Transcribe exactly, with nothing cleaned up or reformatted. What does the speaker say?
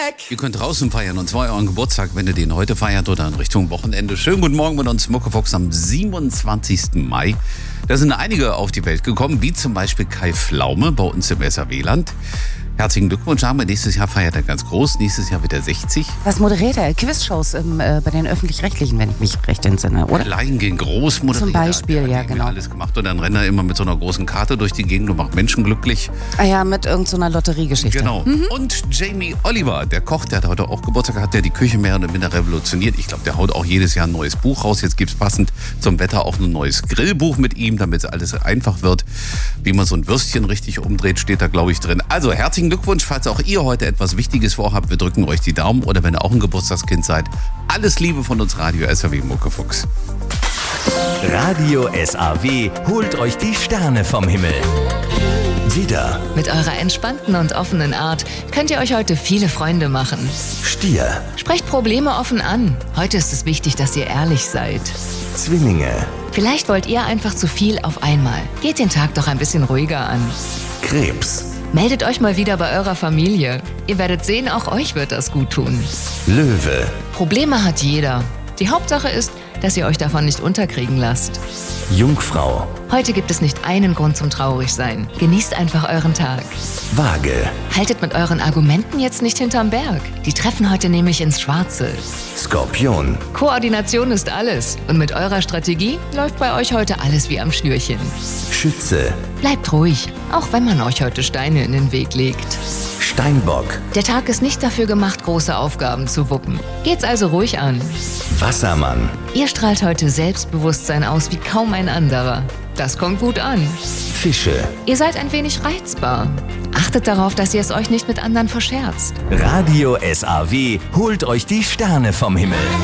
back. Ihr könnt draußen feiern und zwar euren Geburtstag, wenn ihr den heute feiert oder in Richtung Wochenende. Schönen guten Morgen mit uns, Muckefuchs, am siebenundzwanzigsten Mai. Da sind einige auf die Welt gekommen, wie zum Beispiel Kai Pflaume bei uns im S R W-Land. Herzlichen Glückwunsch, haben wir. Nächstes Jahr feiert er ganz groß. Nächstes Jahr wird er sechzig. Was moderiert er? Quizshows im, äh, bei den Öffentlich-Rechtlichen, wenn ich mich recht entsinne, oder? Klein gegen groß moderiert. Zum Beispiel, der ja, hat genau. alles gemacht und dann rennt er immer mit so einer großen Karte durch die Gegend und macht Menschen glücklich. Ah ja, mit irgendeiner so Lotteriegeschichte. Genau. Mhm. Und Jamie Oliver, der Koch, der hat heute auch Geburtstag, hat der die Küche mehr oder minder revolutioniert. Ich glaube, der haut auch jedes Jahr ein neues Buch raus. Jetzt gibt es passend zum Wetter auch ein neues Grillbuch mit ihm, damit alles einfach wird. Wie man so ein Würstchen richtig umdreht, steht da, glaube ich, drin. Also herzlichen Glückwunsch, falls auch ihr heute etwas Wichtiges vorhabt. Wir drücken euch die Daumen. Oder wenn ihr auch ein Geburtstagskind seid, alles Liebe von uns, Radio S R W Muckefuchs. Radio S R W holt euch die Sterne vom Himmel. Widder, Mit eurer entspannten und offenen Art könnt ihr euch heute viele Freunde machen. Stier, Sprecht Probleme offen an. Heute ist es wichtig, dass ihr ehrlich seid. Zwillinge, Vielleicht wollt ihr einfach zu viel auf einmal. Geht den Tag doch ein bisschen ruhiger an. Krebs, Meldet euch mal wieder bei eurer Familie. Ihr werdet sehen, auch euch wird das gut tun. Löwe, Probleme hat jeder. Die Hauptsache ist, dass ihr euch davon nicht unterkriegen lasst. Jungfrau, Heute gibt es nicht einen Grund zum Traurigsein. Genießt einfach euren Tag. Waage, Haltet mit euren Argumenten jetzt nicht hinterm Berg. Die treffen heute nämlich ins Schwarze. Skorpion, Koordination ist alles. Und mit eurer Strategie läuft bei euch heute alles wie am Schnürchen. Schütze, Bleibt ruhig, auch wenn man euch heute Steine in den Weg legt. Steinbock, Der Tag ist nicht dafür gemacht, große Aufgaben zu wuppen. Geht's also ruhig an. Wassermann, Ihr strahlt heute Selbstbewusstsein aus wie kaum ein anderer. Das kommt gut an. Fische. Ihr seid ein wenig reizbar. Achtet darauf, dass ihr es euch nicht mit anderen verscherzt. Radio S R W holt euch die Sterne vom Himmel.